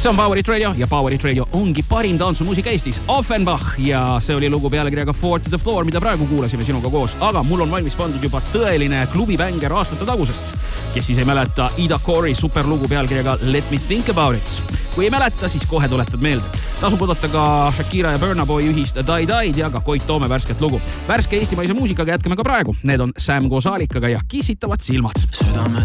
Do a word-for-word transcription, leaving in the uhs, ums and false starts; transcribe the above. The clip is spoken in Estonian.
See on Power It Radio ja Power It Radio ongi parim tantsumuusika Eestis. Offenbach ja see oli lugu pealekirjaga Four to the Floor, mida praegu kuulasime sinuga koos. Aga mul on valmis pandud juba tõeline klubibänger aastate tagusest, kes siis ei mäleta Ida Corey superlugu pealkirjaga Let Me Think About It. Kui ei mäleta, siis kohe tuletad meelde. Tasub oodata ka Shakira ja Burna Boy ühist Die Died ja ka Koit Toome värsket lugu. Värske eestimaise muusikaga jätkame ka praegu. Need on Sam koos Aalikaga ja kissitavad silmad. Südame